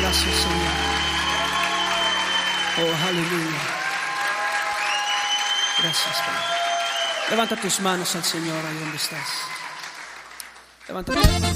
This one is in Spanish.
Gracias, Señor. Oh, aleluya. Gracias, Padre. Levanta tus manos al Señor ahí donde estás. Levanta tus manos.